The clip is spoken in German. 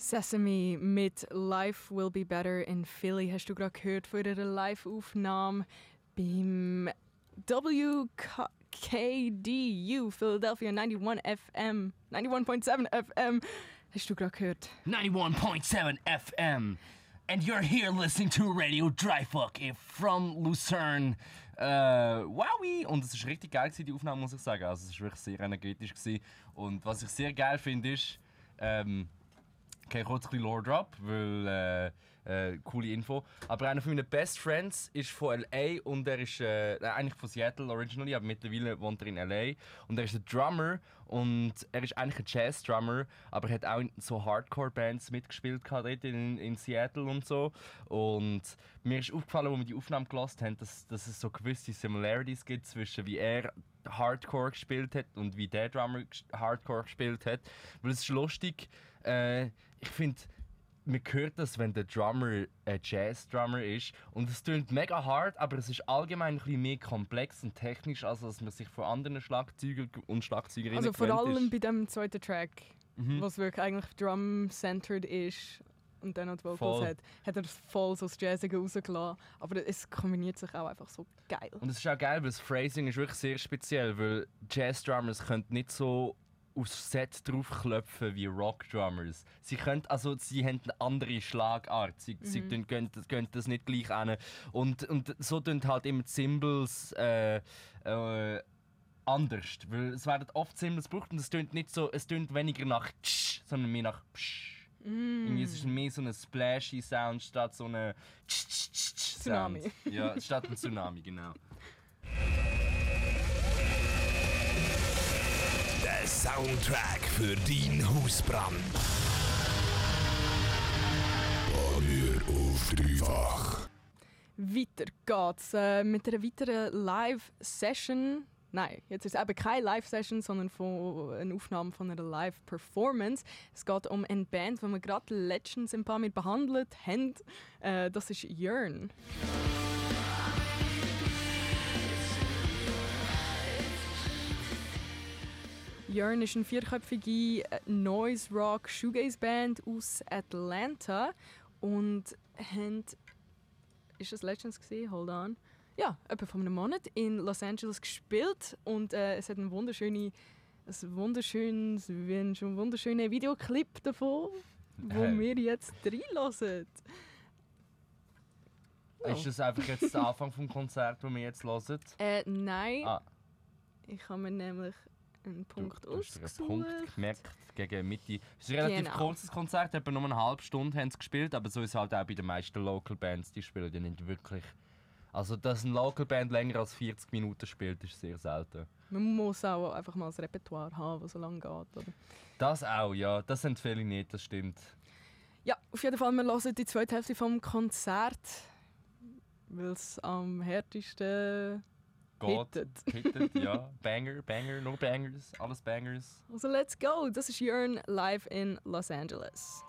Sesame mit Life Will Be Better in Philly hast du gerade gehört von ihrer Live-Aufnahme beim WKDU Philadelphia 91.7 FM. Hast du gerade gehört? 91.7 FM. And you're here listening to Radio Dryfuck from Lucerne. Wowie! Und es war richtig geil, die Aufnahme, muss ich sagen. Also, es war wirklich sehr energetisch. Und was ich sehr geil finde, ist, okay, kurz ein bisschen Lore Drop, weil coole Info. Aber einer von meinen Best Friends ist von L.A. und er ist eigentlich von Seattle originally, aber mittlerweile wohnt er in L.A. Und er ist ein Drummer und er ist eigentlich ein Jazz-Drummer, aber er hat auch in so Hardcore-Bands mitgespielt dort in Seattle und so. Und mir ist aufgefallen, als wir die Aufnahme gehört haben, dass es so gewisse Similarities gibt zwischen wie er Hardcore gespielt hat und wie der Drummer Hardcore gespielt hat. Weil es ist lustig, ich finde, man hört das, wenn der Drummer ein Jazz-Drummer ist. Und es klingt mega hart, aber es ist allgemein ein bisschen mehr komplex und technisch, als dass man sich von anderen Schlagzeugern und Schlagzeugerinnen Also vor gewöhnt allem ist. bei dem zweiten Track, was wirklich eigentlich drum-centered ist und dann noch die Vocals hat er voll so das Jazzige rausgelassen. Aber es kombiniert sich auch einfach so geil. Und es ist auch geil, weil das Phrasing ist wirklich sehr speziell, weil Jazz-Drummers können nicht so aufs Set draufklopfen wie Rock-Drummers. Sie haben eine andere Schlagart. Sie gehen das nicht gleich an. Und so tun halt immer die Cymbals anders. Weil es werden oft Cymbals gebraucht und es tönt nicht so, es tönt weniger nach tsch, sondern mehr nach psch. Irgendwie, es ist mehr so ein splashy Sound statt so eine Tsunami. Sound. Ja, statt ein Tsunami, genau. Der Soundtrack für deinen Hausbrand. Barrier auf dreifach. Weiter geht's mit einer weiteren Live-Session. Nein, jetzt ist es eben keine Live-Session, sondern eine Aufnahme von einer Live-Performance. Es geht um eine Band, die wir gerade letztens ein paar Mal behandelt haben. Das ist Yearn. Yearn ist eine vierköpfige Noise-Rock-Shoegaze-Band aus Atlanta und haben... Ist das letztens gesehen? Hold on. Ja, etwa vor einem Monat in Los Angeles gespielt und es hat einen wunderschönen Videoclip davon, wo wir jetzt reinhören. Oh. Ist das einfach jetzt der Anfang vom Konzert, das wir jetzt hören? Nein. Ich habe mir nämlich einen Punkt ausgesucht. Einen Punkt gemerkt gegen Mitte. Es ist ein relativ kurzes Konzert, etwa nur eine halbe Stunde haben sie gespielt, aber so ist es halt auch bei den meisten Local Bands, die spielen ja nicht wirklich. Also, dass eine Local Band länger als 40 Minuten spielt, ist sehr selten. Man muss auch einfach mal ein Repertoire haben, das so lange geht. Oder? Das auch, ja. Das sind viele nicht, das stimmt. Ja, auf jeden Fall, wir hören die zweite Hälfte vom Konzert, weil es am härtesten hittet, ja. Banger, no Bangers, alles Bangers. Also, let's go! Das ist Yearn live in Los Angeles.